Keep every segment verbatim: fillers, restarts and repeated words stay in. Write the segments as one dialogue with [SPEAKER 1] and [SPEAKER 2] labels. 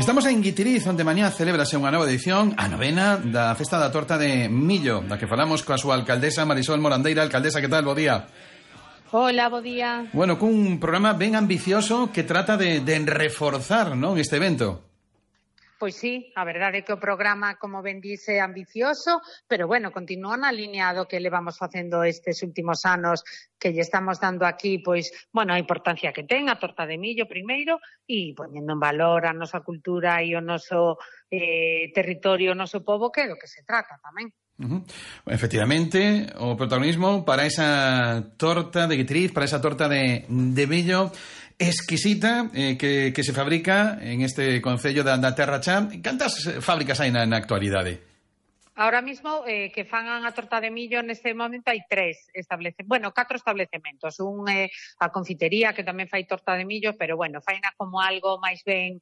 [SPEAKER 1] Estamos en Guitiriz, onde mañá celebrase unha nova edición, a novena da Festa da Torta de Millo, da que falamos coa súa alcaldesa Marisol Morandeira. Alcaldesa, que tal? Bo día.
[SPEAKER 2] Hola, bo día.
[SPEAKER 1] Bueno, cun programa ben ambicioso que trata de, de reforzar, non, este evento.
[SPEAKER 2] Pois sí, a verdade é que o programa, como ben dice, é ambicioso, pero bueno, continúa na liña do que levamos facendo estes últimos anos, que lle estamos dando aquí, pois, bueno, a importancia que ten a torta de millo primeiro e poñendo en valor a nosa cultura e o noso eh, territorio, o noso pobo, que é do que se trata tamén.
[SPEAKER 1] Uh-huh. Efectivamente, o protagonismo para esa torta de Guitiriz, para esa torta de, de millo exquisita eh, que, que se fabrica en este concello da, da Terra Cha. Cantas fábricas hai na, na actualidade?
[SPEAKER 2] Ahora mismo, eh, que fan a torta de millo neste momento hai tres establecementos, bueno, catro establecementos. Un é eh, a confitería, que tamén fai torta de millo, pero bueno, faina como algo máis ben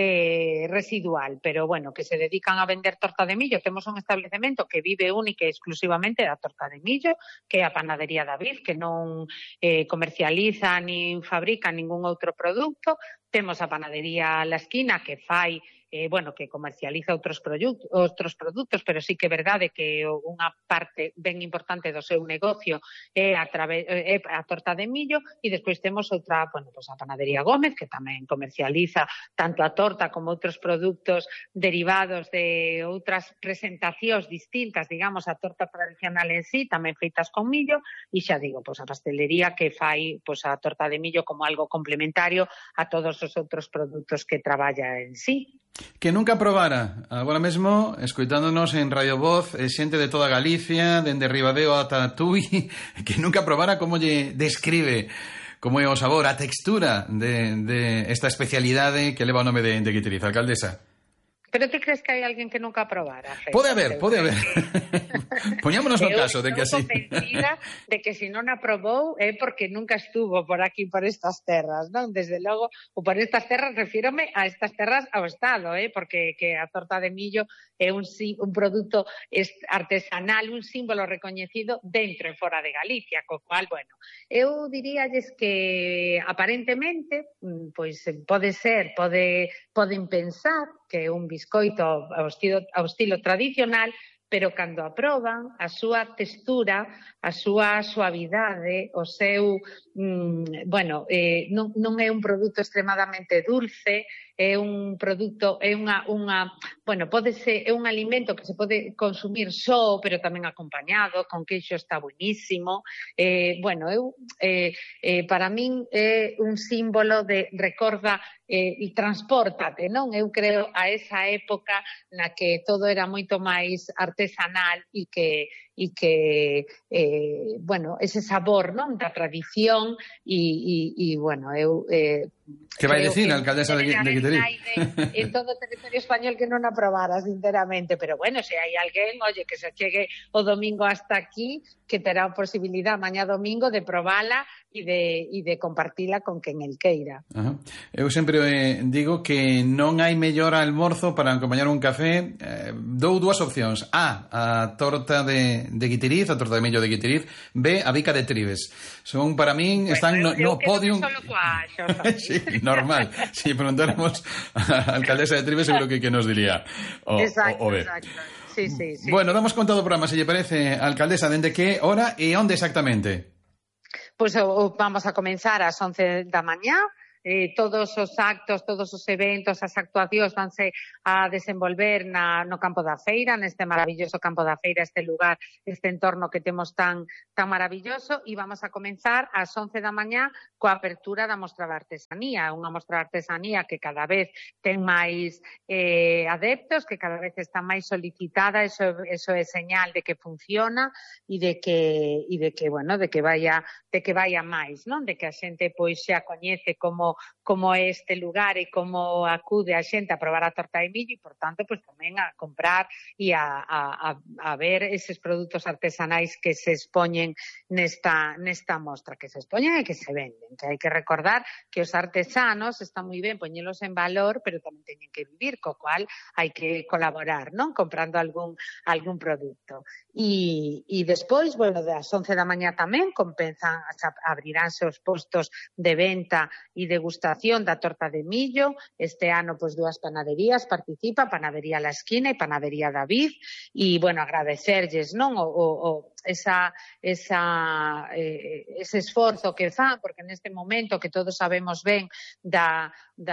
[SPEAKER 2] eh, residual, pero bueno, que se dedican a vender torta de millo. Temos un establecemento que vive única e exclusivamente da torta de millo, que é a Panadería David, que non eh, comercializa nin fabrica ningún outro produto. Temos a Panadería La Esquina, que fai Eh, bueno, que comercializa outros produtos, outros produtos, pero sí que é verdade que unha parte ben importante do seu negocio é a, través, é a torta de millo, e despois temos outra, bueno, pues a Panadería Gómez, que tamén comercializa tanto a torta como outros produtos derivados de outras presentacións distintas, digamos, a torta tradicional en sí, tamén feitas con millo, e xa digo, pues a pastelería que fai pues a torta de millo como algo complementario a todos os outros produtos que traballa en sí.
[SPEAKER 1] Que nunca probara, agora mesmo, escoitándonos en Radio Voz, eh, xente de toda Galicia, dende Ribadeo ata Tui, que nunca probara como lle describe como é o sabor, a textura de, de esta especialidade que leva o nome de, de Guitiriz. Alcaldesa.
[SPEAKER 2] Pero ti crees que hai alguén que nunca probara?
[SPEAKER 1] Pode haber, pode haber. Poñámonos no caso de que así.
[SPEAKER 2] Eu estou convencida de que se non aprobou é porque nunca estuvo por aquí, por estas terras, non? Desde logo, ou por estas terras, refírome a estas terras ao Estado, eh? Porque que a torta de millo é un, un produto artesanal, un símbolo recoñecido dentro e fora de Galicia, co cual, bueno, eu diríalles que aparentemente, pois pode ser, pode, poden pensar que é un biscoito ao estilo, ao estilo tradicional, pero cando aproban, a súa textura, a súa suavidade, o seu, mm, bueno, eh, non, non é un produto extremadamente dulce, é un produto, é unha, unha, bueno, pode ser, é un alimento que se pode consumir só, pero tamén acompañado, con queixo está buenísimo. Eh, bueno, eu, eh, eh, para min é un símbolo de recorda eh, e transpórtate, non? Eu creo a esa época na que todo era moito máis artesanal e que e que, eh, bueno, ese sabor, non? Da tradición e, e, e bueno, eu... Eh,
[SPEAKER 1] que vai dicir a alcaldesa de, de Guitiriz?
[SPEAKER 2] En todo o territorio español que non aprobara, sinceramente, pero bueno, se hai alguén, oye, que se chegue o domingo hasta aquí, que terá a posibilidad mañá domingo de probala e de, e de compartila con quen el queira.
[SPEAKER 1] Ajá. Eu sempre eh, digo que non hai mellor almorzo para acompañar un café. Eh, dou dúas opcións: A, a torta de, de Guitiriz, a torta de millo de Guitiriz; B, a bica de Tribes. Son, para min, bueno, están no, no podium. Sí, normal. Si preguntáramos a alcaldesa de Tribes, seguro que, que nos diría o,
[SPEAKER 2] exacto,
[SPEAKER 1] o, o B.
[SPEAKER 2] Exacto. Sí, sí, sí.
[SPEAKER 1] Bueno, damos conta do programa, se lle parece, alcaldesa, dende que hora e onde exactamente?
[SPEAKER 2] Pois pues, vamos a comenzar ás once da mañá. Eh, todos os actos, todos os eventos, as actuacións vanse a desenvolver na, no campo da feira, neste maravilloso campo da feira, este lugar, este entorno que temos tan, tan maravilloso, e vamos a comenzar ás once da mañá coa apertura da mostra de artesanía, unha mostra de artesanía que cada vez ten máis eh, adeptos, que cada vez está máis solicitada, eso, eso é señal de que funciona e de que, e de que, bueno, de que vaya, de que vaya máis, non? De que a xente pois xa coñece como como é este lugar e como acude a xente a probar a torta de millo e, por tanto, pues, tamén a comprar e a, a, a ver eses produtos artesanais que se expoñen nesta, nesta mostra, que se expoñen e que se venden. Que hai que recordar que os artesanos están moi ben poñelos en valor, pero tamén teñen que vivir, co cual hai que colaborar, non? Comprando algún, algún produto. E, e despois, bueno, das once da mañá tamén compenzan, abriránse os postos de venta e de degustación da torta de millo. Este ano, pois, dúas panaderías participa, Panadería La Esquina e Panadería David, e, bueno, agradecerlles, non, o, o, o esa, esa, eh, ese esforzo que fan, porque neste momento que todos sabemos ben da,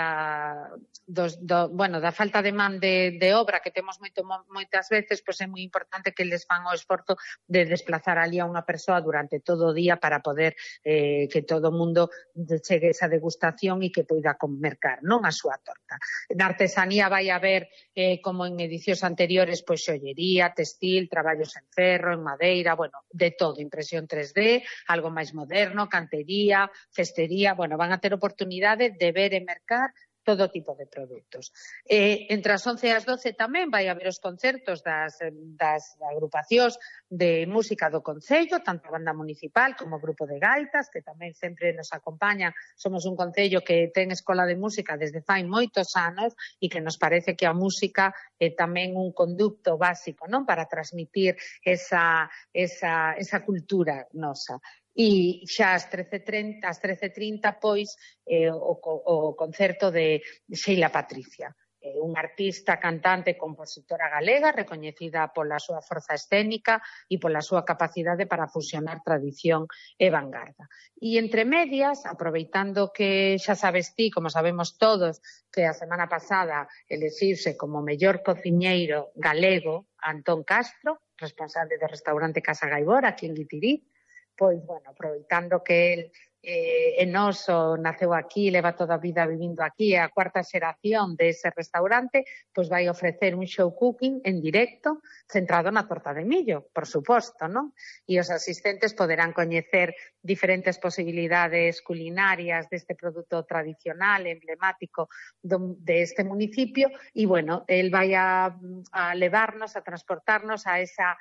[SPEAKER 2] da, dos, do, bueno, da falta de man de, de obra que temos moito, moitas veces, pois é moi importante que les fan o esforzo de desplazar ali a unha persoa durante todo o día para poder eh, que todo o mundo chegue esa degustación e que poida comercar, non, a súa torta. Na artesanía vai haber, eh, como en edicións anteriores, pois xollería, textil, traballos en ferro, en madeira, bueno, de todo, impresión tres D, algo máis moderno, cantería, cestería, bueno, van a ter oportunidade de ver e mercar todo tipo de produtos. Eh, entre as once e as doce tamén vai haber os concertos das, das agrupacións de música do Concello, tanto a banda municipal como o grupo de gaitas, que tamén sempre nos acompaña. Somos un concello que ten escola de música desde fai moitos anos e que nos parece que a música é tamén un conducto básico, non, para transmitir esa, esa, esa cultura nosa. E xa ás trece e trinta, ás trece e trinta, pois, eh, o, o concerto de Sheila Patricia, eh, unha artista, cantante, compositora galega, recoñecida pola súa forza escénica e pola súa capacidade para fusionar tradición e vanguarda. E entre medias, aproveitando que xa sabes ti, como sabemos todos, que a semana pasada elexirse como mellor cociñeiro galego Antón Castro, responsable do restaurante Casa Gaibor, aquí en Guitiriz, pois, bueno, aproveitando que el eh, é noso, naceu aquí, leva toda a vida vivindo aquí, é a cuarta xeración dese restaurante, pois vai ofrecer un show cooking en directo centrado na torta de millo, por suposto, non? E os asistentes poderán coñecer diferentes posibilidades culinarias deste produto tradicional, emblemático do, de este municipio, e, bueno, el vai a, a levarnos, a transportarnos a esa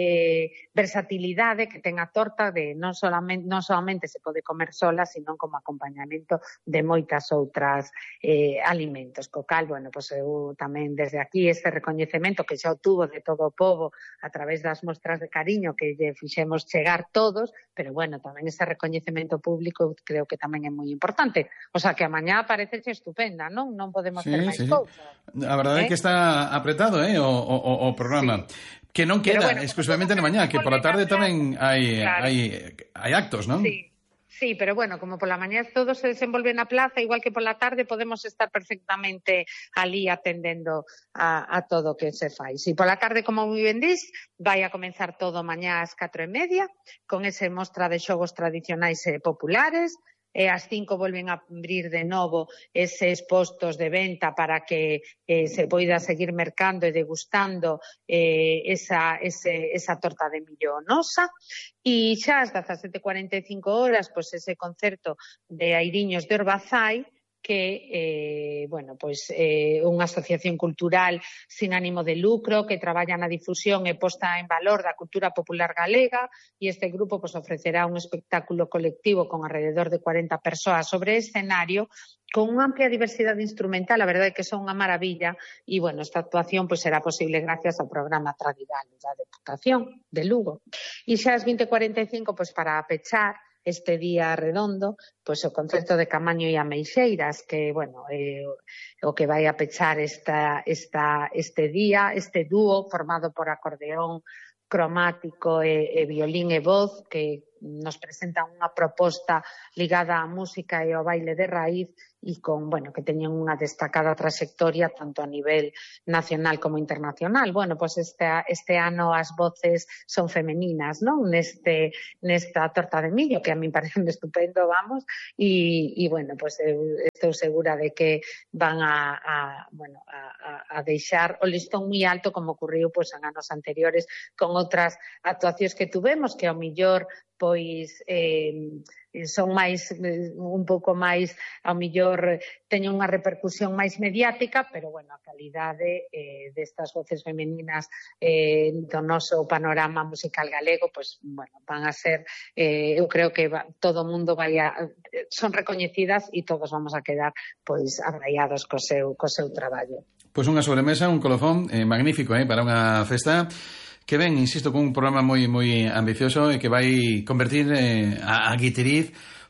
[SPEAKER 2] eh, versatilidade que ten a torta de non solamente, non solamente se pode comer sola, sino como acompañamento de moitas outras eh, alimentos. Co cal, bueno, pues eu tamén desde aquí este recoñecemento que xa obtuvo de todo o pobo a través das mostras de cariño que lle fixemos chegar todos, pero bueno, tamén ese recoñecemento público creo que tamén é moi importante. O sea, que a mañá parece estupenda, non? Non podemos
[SPEAKER 1] sí,
[SPEAKER 2] ter máis
[SPEAKER 1] sí.
[SPEAKER 2] cousas.
[SPEAKER 1] A verdade é
[SPEAKER 2] ¿Eh?
[SPEAKER 1] que está apretado, eh, o, o, o programa. Sí. Que non queda bueno, exclusivamente na mañá, que por la tarde tamén hai, claro. hai, hai actos, non?
[SPEAKER 2] Sí. Sí, pero bueno, como pola mañá todo se desenvolve na plaza, igual que pola tarde podemos estar perfectamente ali atendendo a, a todo o que se fai. Si pola tarde, como moi ben dís, vai a comenzar todo mañá ás catro e media, con ese mostra de xogos tradicionais e populares, e ás cinco volven a abrir de novo eses postos de venta para que eh, se poida seguir mercando e degustando eh, esa, ese, esa torta de millo nosa. E xa ás dezasete e cuarenta e cinco horas, pois ese concerto de Airiños de Orbazai, que, eh, bueno, pois é eh, unha asociación cultural sin ánimo de lucro que traballa na difusión e posta en valor da cultura popular galega, e este grupo pois ofrecerá un espectáculo colectivo con alrededor de cuarenta persoas sobre escenario con unha amplia diversidade instrumental. A verdade é que son unha maravilla e, bueno, esta actuación pois será posible gracias ao programa Tradigal da Deputación de Lugo. E xa ás vinte e cuarenta e cinco, pois para pechar este día redondo, pois o concerto de Camaño e Ameixeiras, que, bueno, é o que vai a pechar esta, esta, este día, este dúo formado por acordeón cromático e, e violín e voz, que nos presentan unha proposta ligada á música e ao baile de raíz e con, bueno, que teñen unha destacada trayectoria tanto a nivel nacional como internacional. Bueno, pois pues este, este ano as voces son femeninas, non? Neste, nesta torta de millo, que a mí parece estupendo, vamos, e, e bueno, pois pues eu estou segura de que van a, a bueno, a, a deixar o listón moi alto, como ocurriu pois pues, en anos anteriores con outras actuacións que tuvemos, que ao millor pois eh, son máis, un pouco máis, ao millor teñen unha repercusión máis mediática, pero, bueno, a calidade eh, destas voces femeninas eh, do noso panorama musical galego, pois, bueno, van a ser, eh, eu creo que va, todo o mundo vai a, son recoñecidas e todos vamos a quedar, pois, abraiados co seu, co seu traballo.
[SPEAKER 1] Pois unha sobremesa, un colofón eh, magnífico, eh, para unha festa que ven, insisto, con un programa moi moi ambicioso e que vai convertir eh, a, a Guitiriz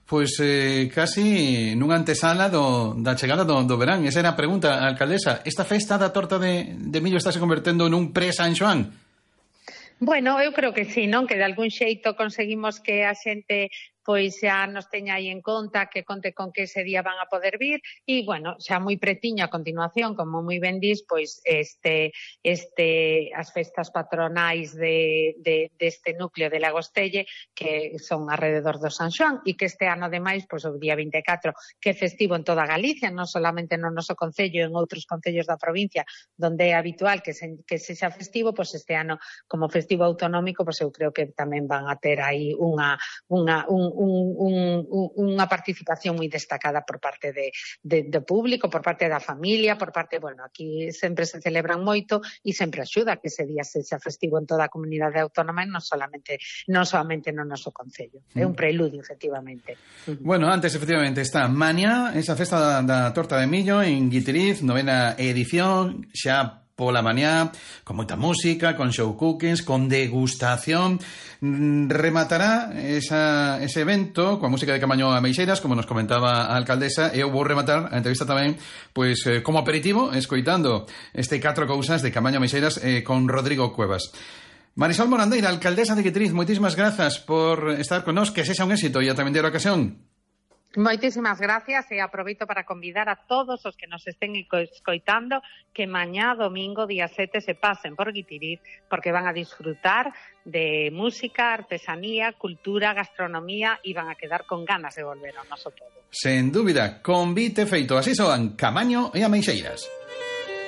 [SPEAKER 1] Pois eh, casi nunha antesala do, da chegada do, do verán. Esa era a pregunta, alcaldesa. Esta festa da torta de, de millo está se convertendo nun pre-San Xoán?
[SPEAKER 2] Bueno, eu creo que sí, non? Que de algún xeito conseguimos que a xente pois xa nos teña aí en conta, que conte con que ese día van a poder vir e, bueno, xa moi pretiño a continuación, como moi ben dis, pois este, este, as festas patronais de, de, deste núcleo de Lagostelle, que son alrededor do San Xoán, e que este ano, ademais, pois o día vinte e catro, que é festivo en toda Galicia, non solamente no noso concello, en outros concellos da provincia, donde é habitual que, se, que sexa festivo, pois este ano, como festivo autonómico, pois eu creo que tamén van a ter aí unha, unha, un Un, un, unha participación moi destacada por parte de, de, do público, por parte da familia, por parte, bueno, aquí sempre se celebran moito e sempre axuda que ese día sexa festivo en toda a comunidade autónoma e non solamente, non solamente no noso concello. É un preludio, efectivamente.
[SPEAKER 1] Bueno, antes, efectivamente, está mañá esa festa da, da torta de millo en Guitiriz, novena edición, xa pola mañá, con moita música, con show cookings, con degustación. Rematará esa, ese evento coa música de Camaño Ameixeiras, como nos comentaba a alcaldesa, e eu vou rematar a entrevista tamén pois eh, como aperitivo, escoitando este catro cousas de Camaño Ameixeiras eh, con Rodrigo Cuevas. Marisol Morandeira, alcaldesa de Guitiriz, moitísimas grazas por estar con nós, que sexa un éxito e a tamén a ocasión.
[SPEAKER 2] Moitísimas gracias e aproveito para convidar a todos os que nos estén escoitando que mañá, domingo, día sete, se pasen por Guitiriz porque van a disfrutar de música, artesanía, cultura, gastronomía e van a quedar con ganas de volver ao noso pobo.
[SPEAKER 1] Sen dúbida, convite feito. Así son Camaño e Ameixeiras.